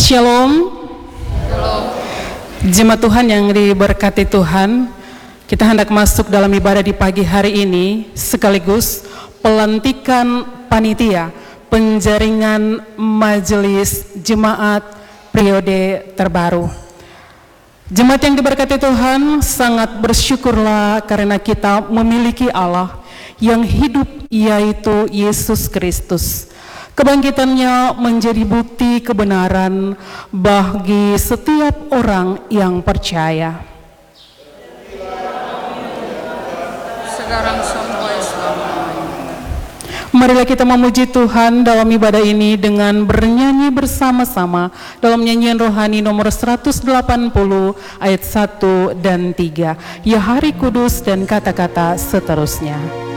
Shalom. Jemaat Tuhan yang diberkati Tuhan, kita hendak masuk dalam ibadah di pagi hari ini sekaligus pelantikan panitia penjaringan majelis jemaat periode terbaru. Jemaat yang diberkati Tuhan, sangat bersyukurlah karena kita memiliki Allah yang hidup, yaitu Yesus Kristus. Kebangkitannya menjadi bukti kebenaran bagi setiap orang yang percaya. Sekarang sampai selamanya. Marilah kita memuji Tuhan dalam ibadah ini dengan bernyanyi bersama-sama dalam nyanyian rohani nomor 180 ayat 1 dan 3. Ya hari kudus dan kata-kata seterusnya.